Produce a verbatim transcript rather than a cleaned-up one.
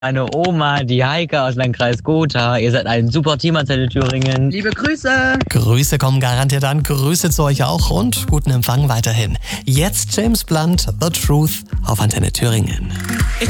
Meine Oma, die Heike aus Landkreis Gotha. Ihr seid ein super Team, Antenne Thüringen. Liebe Grüße. Grüße kommen garantiert an. Grüße zu euch auch und guten Empfang weiterhin. Jetzt James Blunt, The Truth auf Antenne Thüringen.